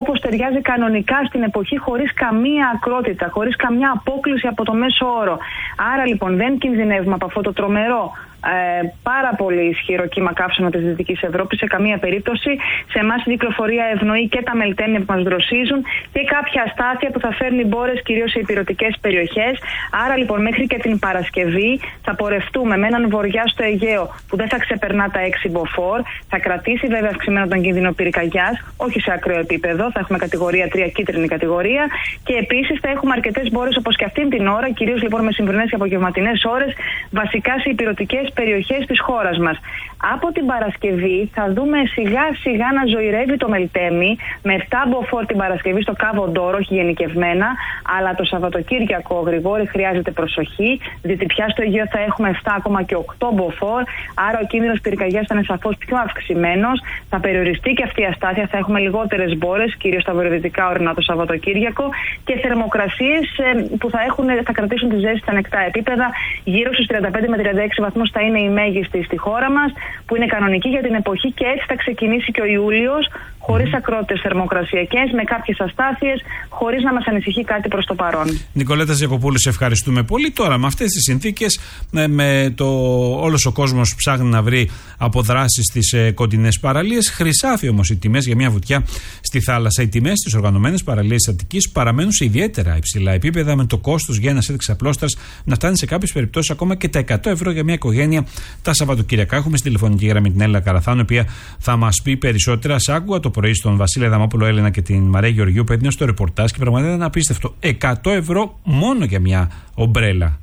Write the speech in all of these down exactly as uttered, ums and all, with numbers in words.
όπως ταιριάζει κανονικά στην εποχή, χωρίς καμία ακρότητα, χωρίς καμιά απόκληση από το μέσο όρο. Άρα λοιπόν δεν κινδυνεύουμε από αυτό το τρομερό, Ε, πάρα πολύ ισχυρό κύμα καύσωνα της Δυτικής Ευρώπης σε καμία περίπτωση. Σε εμάς η κυκλοφορία ευνοεί και τα μελτέμια που μας δροσίζουν και κάποια αστάθεια που θα φέρνει μπόρες κυρίως σε ηπειρωτικές περιοχές. Άρα λοιπόν μέχρι και την Παρασκευή θα πορευτούμε με έναν βορειά στο Αιγαίο που δεν θα ξεπερνά τα έξι μποφόρ. Θα κρατήσει βέβαια αυξημένο τον κίνδυνο πυρκαγιάς, όχι σε ακραίο επίπεδο, θα έχουμε κατηγορία τρία, κίτρινη κατηγορία, και επίσης θα έχουμε αρκετές μπόρες όπως και αυτήν την ώρα, κυρίως λοιπόν με σημερινές και απογευματινές ώρες, βασικά σε ηπειρωτικές περιοχές της χώρας μας. Από την Παρασκευή θα δούμε σιγά σιγά να ζωηρεύει το μελτέμι με επτά μποφόρ την Παρασκευή στο Κάβο Ντόρο, όχι γενικευμένα, αλλά το Σαββατοκύριακο, Γρηγόρη, χρειάζεται προσοχή, διότι πια στο Αιγαίο θα έχουμε επτά κόμμα οκτώ μποφόρ, άρα ο κίνδυνος πυρκαγιάς θα είναι σαφώς πιο αυξημένος, θα περιοριστεί και αυτή η αστάθεια, θα έχουμε λιγότερες μπόρες, κυρίως στα βορειοδυτικά ορεινά το Σαββατοκύριακο, και θερμοκρασίες που θα, έχουν, θα κρατήσουν τη ζέστη στα ανεκτά επίπεδα, γύρω στους τριάντα πέντε με τριάντα έξι βαθμούς θα είναι η μέγιστη στη χώρα μας, που είναι κανονική για την εποχή, και έτσι θα ξεκινήσει και ο Ιούλιος, χωρίς ακρότητες θερμοκρασιακές, με κάποιες αστάθειες, χωρίς να μας ανησυχεί κάτι προς το παρόν. Νικολέτα Ζιακοπούλου, σε ευχαριστούμε πολύ. Τώρα, με αυτές τις συνθήκες, με το όλος ο κόσμος ψάχνει να βρει αποδράσεις στις ε, κοντινές παραλίες, χρυσάφι όμως οι τιμές για μια βουτιά στη θάλασσα. Οι τιμές στις οργανωμένες παραλίες της Αττικής παραμένουν σε ιδιαίτερα υψηλά επίπεδα, με το κόστος για ένα σετ ξαπλώστρας να φτάνει σε κάποιες περιπτώσεις ακόμα και τα εκατό ευρώ για μια οικογένεια τα Σαββατοκύριακα. Έχουμε στη τηλεφωνική γραμμή την Έλληνα Καραθάνου, η οποία θα μας πει περισσότερα. Σ' άκουγα το πρωί στον Βασίλη Αδαμόπουλο Έλενα και την Μαρία Γεωργιού που έδινε στο ρεπορτάζ και πραγματικά ήταν απίστευτο. εκατό ευρώ μόνο για μια ομπρέλα.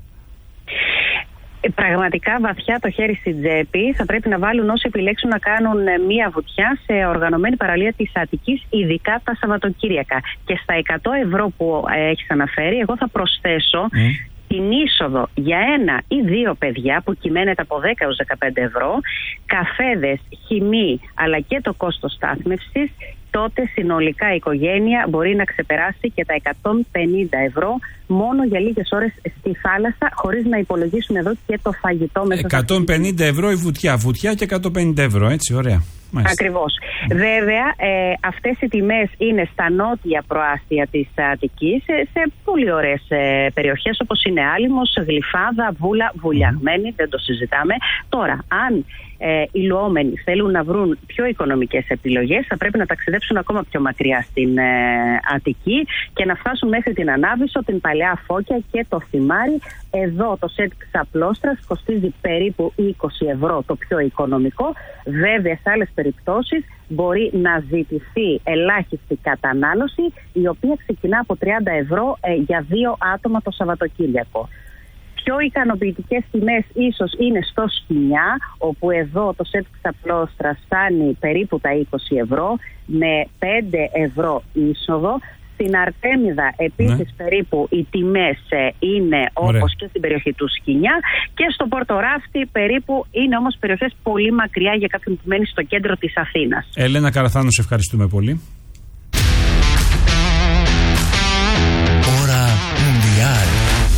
Πραγματικά βαθιά το χέρι στην τσέπη θα πρέπει να βάλουν όσοι επιλέξουν να κάνουν μία βουτιά σε οργανωμένη παραλία της Αττικής, ειδικά τα Σαββατοκύριακα. Και στα εκατό ευρώ που έχεις αναφέρει, εγώ θα προσθέσω mm. την είσοδο για ένα ή δύο παιδιά που κυμαίνεται από δέκα έως δεκαπέντε ευρώ, καφέδες, χυμή, αλλά και το κόστος στάθμευσης, τότε συνολικά η οικογένεια μπορεί να ξεπεράσει και τα εκατόν πενήντα ευρώ μόνο για λίγες ώρες στη θάλασσα, χωρίς να υπολογίσουν εδώ και το φαγητό μέσα. εκατόν πενήντα ευρώ η βουτιά, βουτιά και εκατόν πενήντα ευρώ, έτσι, ωραία. Ακριβώς. Mm. Βέβαια, ε, αυτές οι τιμές είναι στα νότια προάστια της Αττικής, σε, σε πολύ ωραίες ε, περιοχές όπως είναι Άλυμος, Γλυφάδα, Βούλα, Βουλιαγμένη, mm. δεν το συζητάμε. Τώρα, αν ε, οι λουόμενοι θέλουν να βρουν πιο οικονομικές επιλογές, θα πρέπει να ταξιδέψουν ακόμα πιο μακριά στην ε, Αττική και να φτάσουν μέχρι την Ανάβησο, την Παλαιά Φώκια και το Θυμάρι. Εδώ το σετ ξαπλώστρας κοστίζει περίπου είκοσι ευρώ, το πιο οικονομικό. Βέβαια, σε άλλες περιπτώσεις μπορεί να ζητηθεί ελάχιστη κατανάλωση, η οποία ξεκινά από τριάντα ευρώ ε, για δύο άτομα το Σαββατοκύριακο. Πιο ικανοποιητικές τιμές ίσως είναι στο Σκοινιά, όπου εδώ το σετ ξαπλώστρας φτάνει περίπου τα είκοσι ευρώ, με πέντε ευρώ είσοδο. Στην Αρτέμιδα επίσης ναι. περίπου οι τιμές είναι Ωραία. όπως και στην περιοχή του Σκοινιά, και στο Πορτοράφτη περίπου είναι όμως περιοχές πολύ μακριά για κάποιον που μένει στο κέντρο της Αθήνας. Έλενα Καραθάνου, σε ευχαριστούμε πολύ. Ώρα Μουντιάλ.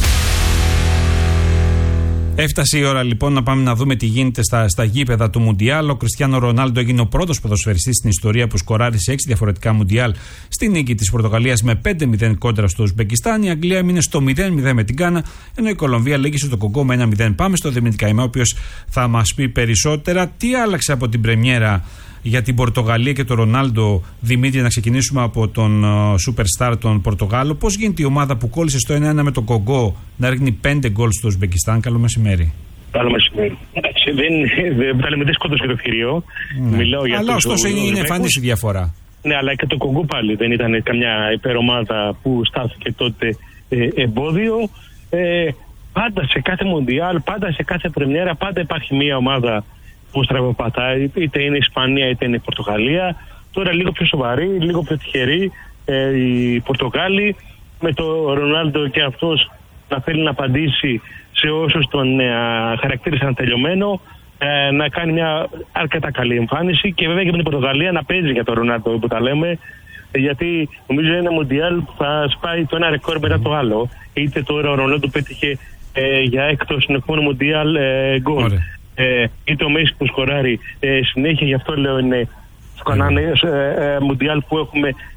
Έφτασε η ώρα λοιπόν να πάμε να δούμε τι γίνεται στα, στα γήπεδα του Μουντιάλ. Ο Κριστιάνο Ρονάλντο έγινε ο πρώτος ποδοσφαιριστής στην ιστορία που σκοράρισε έξι διαφορετικά Μουντιάλ στη νίκη της Πορτογαλίας με πέντε μηδέν κόντρα στο Ουσμπεκιστάν. Η Αγγλία έμεινε στο μηδέν μηδέν με την Γκάνα, ενώ η Κολομβία λύγησε το Κογκό με ένα μηδέν. Πάμε στο Δημήτρη Καημά, ο οποίος θα μας πει περισσότερα. Τι άλλαξε από την πρεμιέρα για την Πορτογαλία και τον Ρονάλντο, Δημήτρη, να ξεκινήσουμε από τον superstar τον Πορτογάλο. Πώς γίνεται η ομάδα που κόλλησε στο ένα ένα με τον Κογκό να ρίχνει πέντε γκολ στο Ουσμπεκιστάν? Καλό μεσημέρι. Καλό μεσημέρι. Δεν τα λέμε δύσκολο και το ευκαιριό. Αλλά ωστόσο είναι εμφανής η διαφορά. Ναι, αλλά και το Κογκό πάλι δεν ήταν καμιά υπερομάδα που στάθηκε τότε ε, εμπόδιο. Ε, πάντα σε κάθε Μουντιάλ, πάντα σε κάθε πρεμιέρα, πάντα υπάρχει μια ομάδα που στραβοπατάει, είτε είναι η Ισπανία είτε είναι η Πορτογαλία. Τώρα λίγο πιο σοβαρή, λίγο πιο τυχερή ε, οι Πορτογάλοι, με το Ρονάλντο και αυτός να θέλει να απαντήσει σε όσους τον ε, χαρακτήρισαν τελειωμένο, ε, να κάνει μια αρκετά καλή εμφάνιση, και βέβαια και με την Πορτογαλία να παίζει για τον Ρονάλντο που τα λέμε, γιατί νομίζω είναι ένα Μουντιάλ που θα σπάει το ένα ρεκόρ μετά το άλλο. Είτε τώρα ο Ρονάλντο πέτυχε ε, για έκτο συνεχόμενο Μουντιάλ ε, γκολ. Ε, είτε ο Μέση που σκοράρει ε, συνέχεια, γι' αυτό λέω είναι στο κανάλι ε, ε, Μουντιάλ που έχουμε